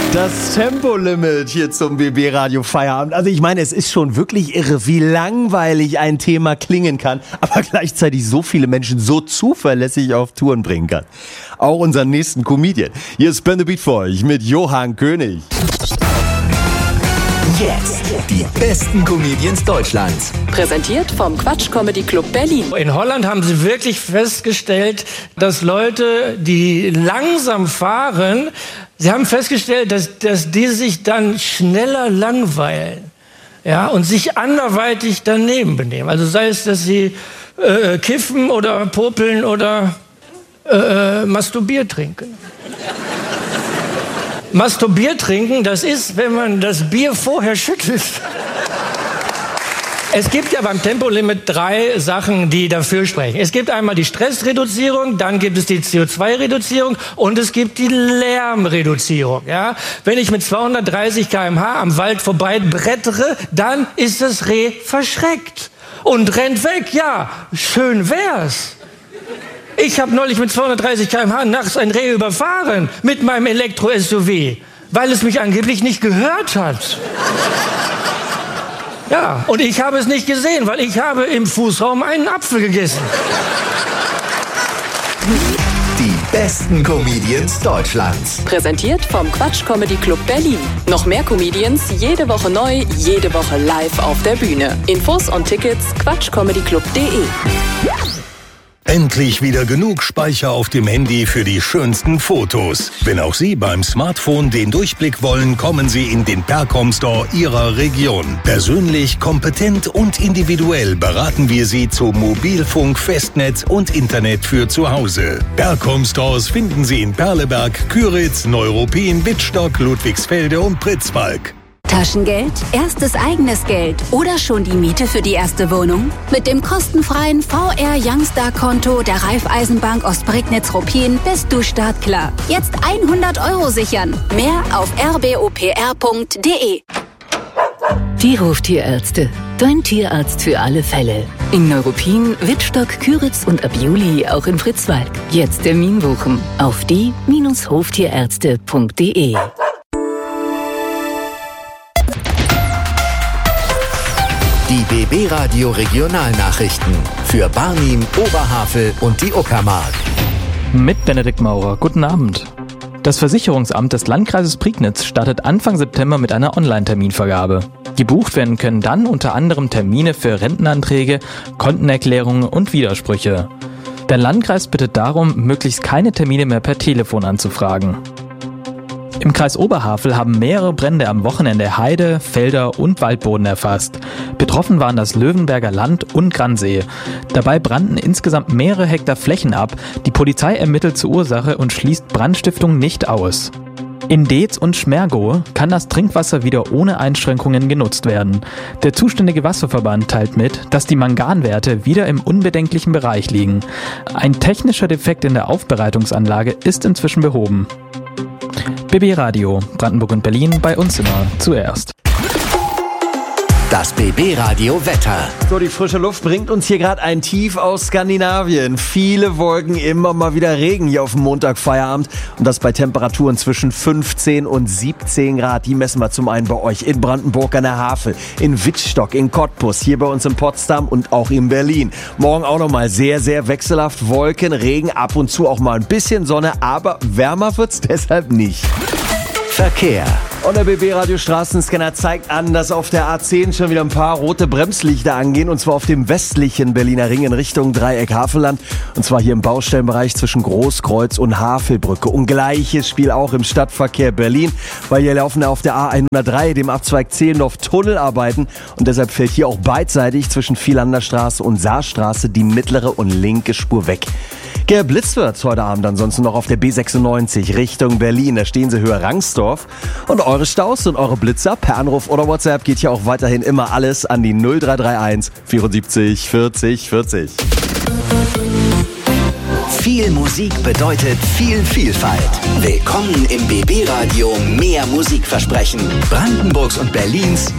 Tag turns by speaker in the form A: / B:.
A: Das Tempolimit hier zum BB Radio Feierabend. Also ich meine, es ist schon wirklich irre, wie langweilig ein Thema klingen kann, aber gleichzeitig so viele Menschen so zuverlässig auf Touren bringen kann. Auch unseren nächsten Comedian. Hier ist Spin the Beat für euch mit Johann König.
B: Jetzt die besten Comedians Deutschlands.
C: Präsentiert vom Quatsch Comedy Club Berlin.
D: In Holland haben sie wirklich festgestellt, dass Leute, die langsam fahren, sie haben festgestellt, dass die sich dann schneller langweilen, ja, und sich anderweitig daneben benehmen. Also sei es, dass sie kiffen oder popeln oder Masturbier trinken. Masturbier trinken, das ist, wenn man das Bier vorher schüttelt. Es gibt ja beim Tempolimit 3 Sachen, die dafür sprechen. Es gibt einmal die Stressreduzierung, dann gibt es die CO2-Reduzierung und es gibt die Lärmreduzierung. Ja? Wenn ich mit 230 km/h am Wald vorbei brettere, dann ist das Reh verschreckt und rennt weg. Ja, schön wär's. Ich habe neulich mit 230 km/h nachts ein Reh überfahren mit meinem Elektro-SUV, weil es mich angeblich nicht gehört hat. Ja, und ich habe es nicht gesehen, weil ich habe im Fußraum einen Apfel gegessen.
B: Die besten Comedians Deutschlands.
C: Präsentiert vom Quatsch Comedy Club Berlin. Noch mehr Comedians, jede Woche neu, jede Woche live auf der Bühne. Infos und Tickets quatschcomedyclub.de.
E: Endlich wieder genug Speicher auf dem Handy für die schönsten Fotos. Wenn auch Sie beim Smartphone den Durchblick wollen, kommen Sie in den Percom Store Ihrer Region. Persönlich, kompetent und individuell beraten wir Sie zu Mobilfunk, Festnetz und Internet für zu Hause. Percom Stores finden Sie in Perleberg, Küritz, Neuruppin, Wittstock, Ludwigsfelde und Pritzwalk.
F: Taschengeld, erstes eigenes Geld oder schon die Miete für die erste Wohnung? Mit dem kostenfreien VR Youngstar-Konto der Raiffeisenbank Ostprignitz-Ruppin bist du startklar. Jetzt 100 € sichern. Mehr auf rbopr.de.
G: Die Hoftierärzte. Dein Tierarzt für alle Fälle. In Neuruppin, Wittstock, Küritz und ab Juli auch in Pritzwalk. Jetzt Termin buchen auf die-hoftierärzte.de.
B: Die BB Radio Regionalnachrichten für Barnim, Oberhavel und die Uckermark.
H: Mit Benedikt Maurer. Guten Abend. Das Versicherungsamt des Landkreises Prignitz startet Anfang September mit einer Online-Terminvergabe. Gebucht werden können dann unter anderem Termine für Rentenanträge, Kontenerklärungen und Widersprüche. Der Landkreis bittet darum, möglichst keine Termine mehr per Telefon anzufragen. Im Kreis Oberhavel haben mehrere Brände am Wochenende Heide, Felder und Waldboden erfasst. Betroffen waren das Löwenberger Land und Gransee. Dabei brannten insgesamt mehrere Hektar Flächen ab. Die Polizei ermittelt zur Ursache und schließt Brandstiftung nicht aus. In Deetz und Schmergow kann das Trinkwasser wieder ohne Einschränkungen genutzt werden. Der zuständige Wasserverband teilt mit, dass die Manganwerte wieder im unbedenklichen Bereich liegen. Ein technischer Defekt in der Aufbereitungsanlage ist inzwischen behoben. BB Radio, Brandenburg und Berlin, bei uns immer zuerst.
B: Das BB Radio Wetter.
A: So, die frische Luft bringt uns hier gerade ein Tief aus Skandinavien. Viele Wolken, immer mal wieder Regen hier auf dem Montagfeierabend. Und das bei Temperaturen zwischen 15 und 17 Grad. Die messen wir zum einen bei euch in Brandenburg an der Havel, in Wittstock, in Cottbus, hier bei uns in Potsdam und auch in Berlin. Morgen auch nochmal sehr, sehr wechselhaft. Wolken, Regen, ab und zu auch mal ein bisschen Sonne. Aber wärmer wird's deshalb nicht.
B: Verkehr.
A: Und der BB-Radio Straßenscanner zeigt an, dass auf der A10 schon wieder ein paar rote Bremslichter angehen. Und zwar auf dem westlichen Berliner Ring in Richtung Dreieck Havelland. Und zwar hier im Baustellenbereich zwischen Großkreuz und Havelbrücke. Und gleiches Spiel auch im Stadtverkehr Berlin. Weil hier laufen auf der A103, dem Abzweig Zehlendorf, Tunnelarbeiten. Und deshalb fällt hier auch beidseitig zwischen Vielander Straße und Saarstraße die mittlere und linke Spur weg. Geblitzt wird's heute Abend ansonsten noch auf der B96 Richtung Berlin. Da stehen sie Höhe Rangsdorf. Und eure Staus und eure Blitzer per Anruf oder WhatsApp geht hier auch weiterhin immer alles an die 0331 74 40 40.
B: Viel Musik bedeutet viel Vielfalt. Willkommen im BB Radio Mehr Musikversprechen. Brandenburgs und Berlins